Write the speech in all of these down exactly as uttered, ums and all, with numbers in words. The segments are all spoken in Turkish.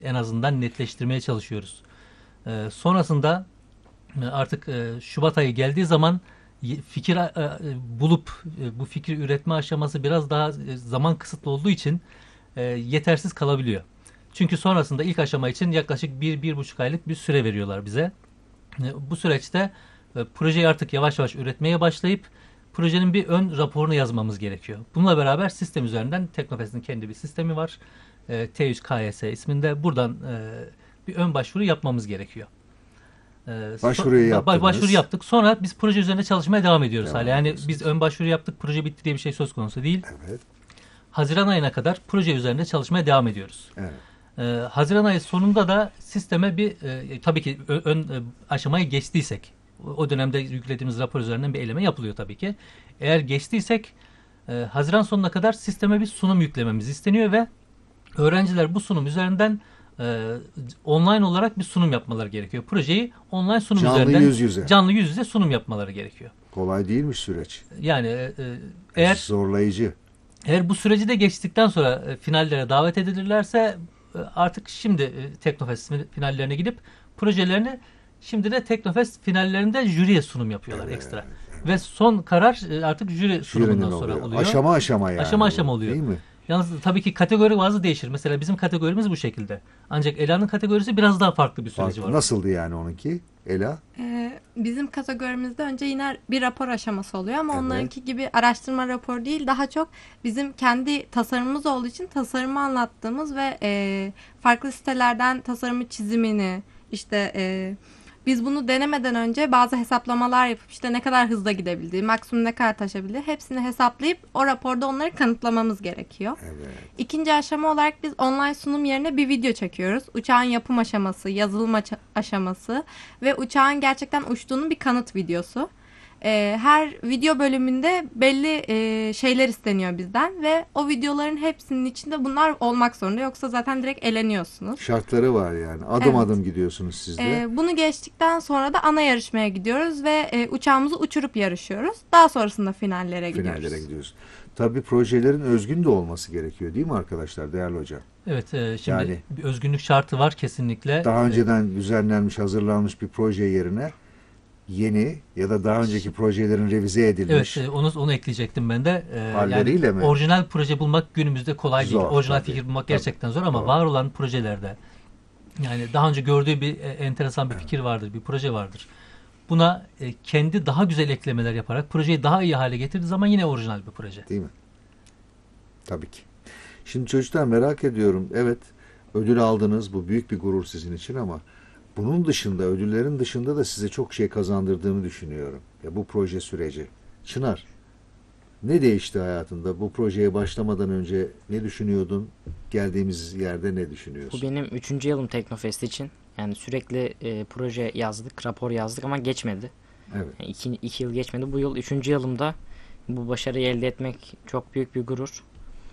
en azından netleştirmeye çalışıyoruz. E, sonrasında e, artık e, Şubat ayı geldiği zaman fikir e, bulup e, bu fikri üretme aşaması biraz daha e, zaman kısıtlı olduğu için e, yetersiz kalabiliyor. Çünkü sonrasında ilk aşama için yaklaşık bir, bir buçuk aylık bir süre veriyorlar bize. E, bu süreçte e, projeyi artık yavaş yavaş üretmeye başlayıp projenin bir ön raporunu yazmamız gerekiyor. Bununla beraber sistem üzerinden Teknofest'in kendi bir sistemi var. E, T yüz K Y S isminde. Buradan e, bir ön başvuru yapmamız gerekiyor. E, Başvuruyu so, yaptınız. Başvuru yaptık. Sonra biz proje üzerinde çalışmaya devam ediyoruz Devam hala. Yani ediyorsunuz. biz ön başvuru yaptık, proje bitti diye bir şey söz konusu değil. Evet. Haziran ayına kadar proje üzerinde çalışmaya devam ediyoruz. Evet. Ee, Haziran ayı sonunda da sisteme bir e, tabii ki ön, ön e, aşamayı geçtiysek, o dönemde yüklediğimiz rapor üzerinden bir eleme yapılıyor tabii ki. Eğer geçtiysek e, Haziran sonuna kadar sisteme bir sunum yüklememiz isteniyor ve öğrenciler bu sunum üzerinden e, online olarak bir sunum yapmaları gerekiyor. Projeyi online sunum Canlı üzerinden yüz yüze. canlı yüz yüze sunum yapmaları gerekiyor. Kolay değilmiş süreç. Yani e, e, eğer Zorlayıcı. eğer bu süreci de geçtikten sonra e, finallere davet edilirlerse e, artık şimdi e, Teknofest finallerine gidip projelerini şimdi de Teknofest finallerinde jüriye sunum yapıyorlar Evet, ekstra. Ve son karar e, artık jüri sunumundan Jürinin sonra oluyor. oluyor. Aşama aşama yani. Aşama aşama oluyor. Değil mi? Yalnız tabii ki kategori bazı değişir. Mesela bizim kategorimiz bu şekilde. Ancak Ela'nın kategorisi biraz daha farklı bir süreci Farklı. var. Nasıldı yani onunki? Ela? Ee, bizim kategorimizde önce yine bir rapor aşaması oluyor ama Evet. onlarınki gibi araştırma raporu değil, daha çok bizim kendi tasarımımız olduğu için tasarımı anlattığımız ve e, farklı sitelerden tasarımı çizimini işte e, biz bunu denemeden önce bazı hesaplamalar yapıp işte ne kadar hızla gidebildiği, maksimum ne kadar taşıyabildiği hepsini hesaplayıp o raporda onları kanıtlamamız gerekiyor. Evet. İkinci aşama olarak biz online sunum yerine bir video çekiyoruz. Uçağın yapım aşaması, yazılım aça- aşaması ve uçağın gerçekten uçtuğunun bir kanıt videosu. Ee, her video bölümünde belli e, şeyler isteniyor bizden ve o videoların hepsinin içinde bunlar olmak zorunda. Yoksa zaten direkt eleniyorsunuz. Şartları var yani. Adım Evet. adım gidiyorsunuz siz de. Ee, bunu geçtikten sonra da ana yarışmaya gidiyoruz ve e, uçağımızı uçurup yarışıyoruz. Daha sonrasında finallere gidiyoruz. Finallere gidiyoruz. Tabii projelerin özgün de olması gerekiyor değil mi arkadaşlar, değerli hocam? Evet, e, şimdi Yani- bir özgünlük şartı var kesinlikle. Daha önceden düzenlenmiş, hazırlanmış bir proje yerine yeni ya da daha önceki projelerin revize edilmiş. Evet, e, onu onu ekleyecektim ben de. E, Halleriyle yani mi? orijinal proje bulmak günümüzde kolay değil. Zor, Orijinal tabii. fikir bulmak Tabii. gerçekten zor ama Doğru. var olan projelerde yani daha önce gördüğü bir e, enteresan bir fikir vardır, bir proje vardır. Buna e, kendi daha güzel eklemeler yaparak projeyi daha iyi hale getirdiği zaman yine orijinal bir proje. Değil mi? Tabii ki. Şimdi çocuklar, merak ediyorum. Evet, ödül aldınız. Bu büyük bir gurur sizin için ama bunun dışında, ödüllerin dışında da size çok şey kazandırdığını düşünüyorum. Ya bu proje süreci. Çınar, ne değişti hayatında? Bu projeye başlamadan önce ne düşünüyordun? Geldiğimiz yerde ne Bu düşünüyorsun? benim üçüncü yılım Teknofest için. Yani sürekli e, proje yazdık, rapor yazdık ama geçmedi. Evet. Yani iki, iki yıl geçmedi. Bu yıl üçüncü yılımda bu başarıyı elde etmek çok büyük bir gurur.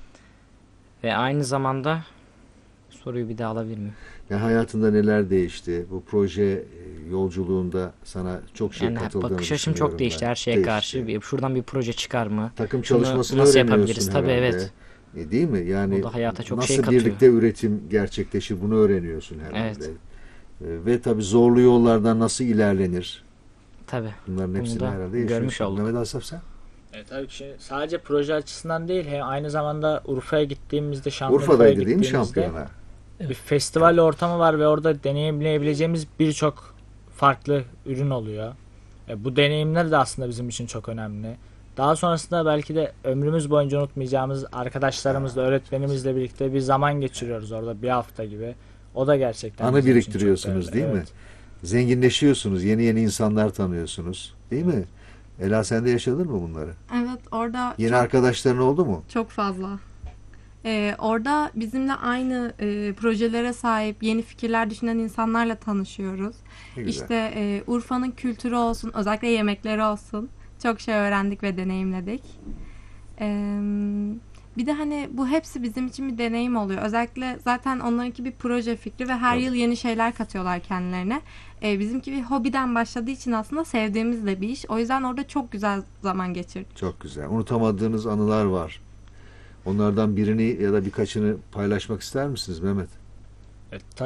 Ve aynı zamanda soruyu bir daha alabilir miyim? Ya hayatında neler değişti? Bu proje e, yolculuğunda sana çok şey Yani katıldığını bakış açım düşünüyorum çok değişti ben. her şeye Değişti. karşı. Bir- Şuradan bir proje çıkar mı? Takım Şunu çalışmasını nasıl öğreniyorsun yapabiliriz? Tabii, herhalde. evet. E, değil mi? Yani Bu da hayata çok nasıl şey katıyor. birlikte üretim gerçekleşir bunu öğreniyorsun herhalde. Evet. E, ve tabii zorlu yollardan nasıl ilerlenir? Tabii. Bunların Bunu hepsini da herhalde görmüş yaşıyorsun. olduk. Mehmet Asaf sen? E, tabii ki şey, sadece proje açısından değil, hem aynı zamanda Urfa'ya gittiğimizde, Şanlıurfa'ya Urfa'daydı değil mi gittiğimizde şampiyona? bir festival ortamı var ve orada deneyimleyebileceğimiz birçok farklı ürün oluyor. E, bu deneyimler de aslında bizim için çok önemli. Daha sonrasında belki de ömrümüz boyunca unutmayacağımız arkadaşlarımızla, öğretmenimizle birlikte bir zaman geçiriyoruz orada, bir hafta gibi. O da gerçekten Anı bizim için çok biriktiriyorsunuz değerli. değil mi? Evet. Zenginleşiyorsunuz. Yeni yeni insanlar tanıyorsunuz. Değil mi? Ela, sen de yaşadın mı bunları? Evet, orada Yeni çok, arkadaşların oldu mu? çok fazla. Ee, orada bizimle aynı e, projelere sahip, yeni fikirler düşünen insanlarla tanışıyoruz. Ne güzel. İşte e, Urfa'nın kültürü olsun, özellikle yemekleri olsun. Çok şey öğrendik ve deneyimledik. Ee, bir de hani bu hepsi bizim için bir deneyim oluyor. Özellikle zaten onlarınki bir proje fikri ve her Tabii. yıl yeni şeyler katıyorlar kendilerine. Ee, bizimki bir hobiden başladığı için aslında sevdiğimiz de bir iş. O yüzden orada çok güzel zaman geçirdik. Çok güzel. Unutamadığınız anılar var. Onlardan birini ya da birkaçını paylaşmak ister misiniz Mehmet? E,